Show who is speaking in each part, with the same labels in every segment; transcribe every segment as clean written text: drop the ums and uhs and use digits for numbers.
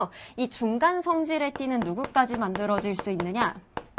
Speaker 1: 이 중간 성질의 띠는 누구까지 만들어질 수 있느냐?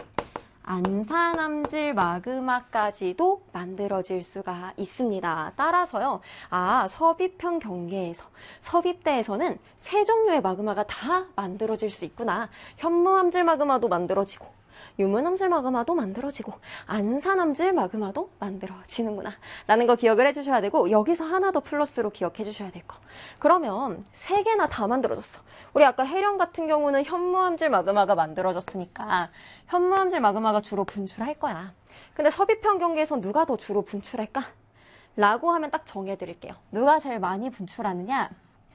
Speaker 1: 안산암질 마그마까지도 만들어질 수가 있습니다. 따라서요, 섭입형 경계에서, 섭입대에서는 세 종류의 마그마가 다 만들어질 수 있구나. 현무암질 마그마도 만들어지고, 유문암질 마그마도 만들어지고, 안산암질 마그마도 만들어지는구나 라는 거 기억을 해주셔야 되고, 여기서 하나 더 플러스로 기억해 주셔야 될 거. 그러면 세 개나 다 만들어졌어. 우리 아까 해령 같은 경우는 현무암질 마그마가 만들어졌으니까 현무암질 마그마가 주로 분출할 거야. 근데 섭입형 경계에서 누가 더 주로 분출할까? 라고 하면 딱 정해드릴게요. 누가 제일 많이 분출하느냐?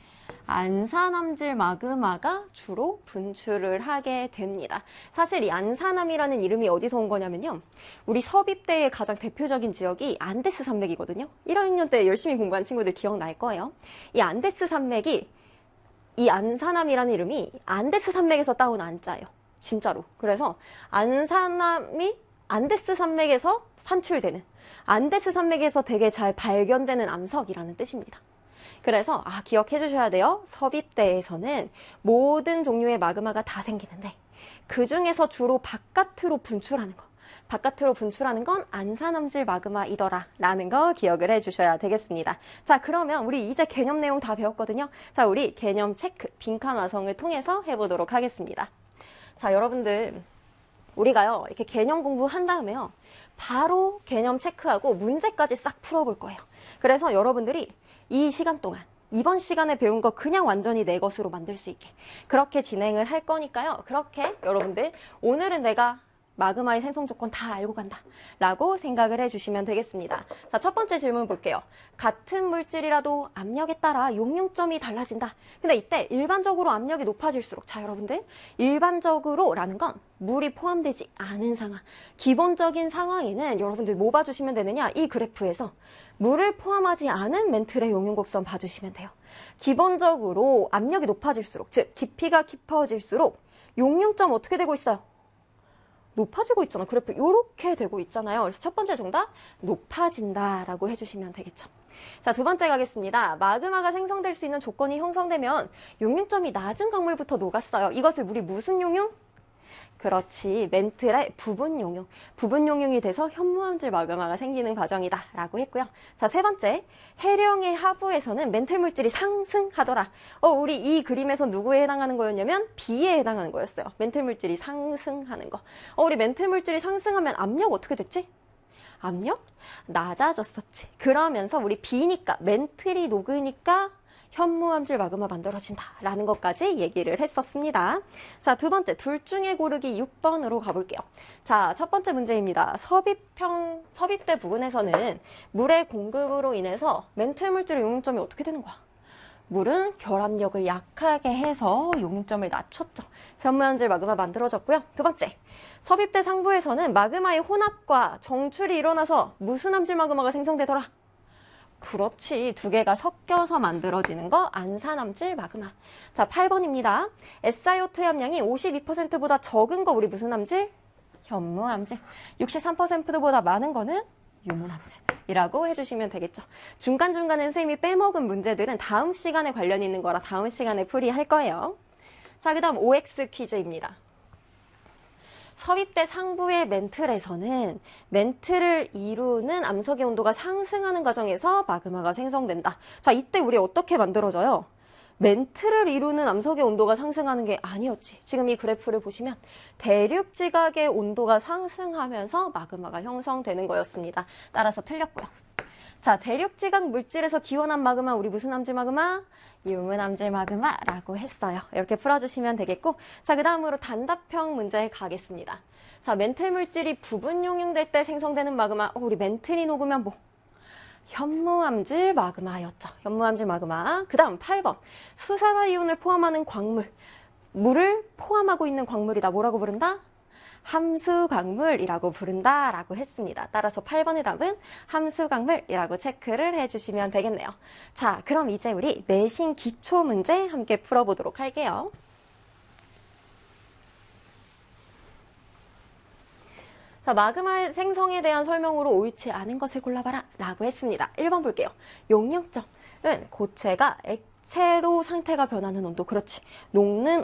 Speaker 1: 안산암질 마그마가 주로 분출을 하게 됩니다. 사실 이 안산암이라는 이름이 어디서 온 거냐면요. 우리 섭입대의 가장 대표적인 지역이 안데스 산맥이거든요. 1, 2학년 때 열심히 공부한 친구들 기억날 거예요. 이 안데스 산맥이 이 안산암이라는 이름이 안데스 산맥에서 따온 안자예요. 진짜로. 그래서 안산암이 안데스 산맥에서 산출되는, 안데스 산맥에서 되게 잘 발견되는 암석이라는 뜻입니다. 그래서 기억해 주셔야 돼요. 섭입대에서는 모든 종류의 마그마가 다 생기는데 그 중에서 주로 바깥으로 분출하는 건 안산암질 마그마이더라 라는 거 기억을 해 주셔야 되겠습니다. 자, 그러면 우리 이제 개념 내용 다 배웠거든요. 자, 우리 개념 체크, 빈칸 완성을 통해서 해보도록 하겠습니다. 자, 여러분들 우리가요 이렇게 개념 공부한 다음에요 바로 개념 체크하고 문제까지 싹 풀어볼 거예요. 그래서 여러분들이 이 시간 동안 이번 시간에 배운 거 그냥 완전히 내 것으로 만들 수 있게 그렇게 진행을 할 거니까요. 그렇게 여러분들 오늘은 내가 마그마의 생성 조건 다 알고 간다 라고 생각을 해주시면 되겠습니다. 자, 첫 번째 질문 볼게요. 같은 물질이라도 압력에 따라 용융점이 달라진다. 근데 이때 일반적으로 압력이 높아질수록, 자 여러분들, 일반적으로 라는 건 물이 포함되지 않은 상황, 기본적인 상황에는 여러분들 뭐 봐주시면 되느냐, 이 그래프에서 물을 포함하지 않은 멘틀의 용융 곡선 봐주시면 돼요. 기본적으로 압력이 높아질수록, 즉 깊이가 깊어질수록 용융점 어떻게 되고 있어요? 높아지고 있잖아. 그래프 이렇게 되고 있잖아요. 그래서 첫 번째 정답 높아진다라고 해주시면 되겠죠. 자, 두 번째 가겠습니다. 마그마가 생성될 수 있는 조건이 형성되면 용융점이 낮은 광물부터 녹았어요. 이것을 우리 무슨 용융? 그렇지, 멘틀의 부분 용융이 돼서 현무암질 마그마가 생기는 과정이다 라고 했고요. 자, 세 번째, 해령의 하부에서는 멘틀 물질이 상승하더라. 우리 이 그림에서 누구에 해당하는 거였냐면 B에 해당하는 거였어요. 멘틀 물질이 상승하는 거. 우리 멘틀 물질이 상승하면 압력 어떻게 됐지? 압력 낮아졌었지. 그러면서 우리 B니까 멘틀이 녹으니까 현무암질 마그마 만들어진다 라는 것까지 얘기를 했었습니다. 자, 두 번째, 둘 중에 고르기 6번으로 가볼게요. 자, 첫 번째 문제입니다. 섭입대 부근에서는 물의 공급으로 인해서 멘틀 물질의 용융점이 어떻게 되는 거야? 물은 결합력을 약하게 해서 용융점을 낮췄죠. 현무암질 마그마 만들어졌고요. 두 번째, 섭입대 상부에서는 마그마의 혼합과 정출이 일어나서 무슨 암질 마그마가 생성되더라? 그렇지, 두 개가 섞여서 만들어지는 거 안산암질 마그마. 자, 8번입니다. SiO2 함량이 52%보다 적은 거 우리 무슨 암질? 현무암질. 63%보다 많은 거는 유문암질이라고 해주시면 되겠죠. 중간중간에 선생님이 빼먹은 문제들은 다음 시간에 관련 있는 거라 다음 시간에 풀이할 거예요. 자, 그 다음 OX 퀴즈입니다. 섭입대 상부의 멘틀에서는 멘틀을 이루는 암석의 온도가 상승하는 과정에서 마그마가 생성된다. 자, 이때 우리 어떻게 만들어져요? 멘틀을 이루는 암석의 온도가 상승하는 게 아니었지. 지금 이 그래프를 보시면 대륙 지각의 온도가 상승하면서 마그마가 형성되는 거였습니다. 따라서 틀렸고요. 자, 대륙 지각 물질에서 기원한 마그마, 우리 무슨 암질 마그마? 유문암질 마그마라고 했어요. 이렇게 풀어주시면 되겠고, 자, 그 다음으로 단답형 문제에 가겠습니다. 자, 멘틀 물질이 부분 용융될 때 생성되는 마그마, 우리 멘틀이 녹으면 뭐? 현무암질 마그마였죠. 현무암질 마그마. 그 다음 8번. 수산화이온을 포함하는 광물, 물을 포함하고 있는 광물이다. 뭐라고 부른다? 함수광물이라고 부른다라고 했습니다. 따라서 8번의 답은 함수광물이라고 체크를 해주시면 되겠네요. 자, 그럼 이제 우리 내신 기초 문제 함께 풀어보도록 할게요. 자, 마그마 생성에 대한 설명으로 옳지 않은 것을 골라봐라 라고 했습니다. 1번 볼게요. 용융점은 고체가 액체로 상태가 변하는 온도, 그렇지, 녹는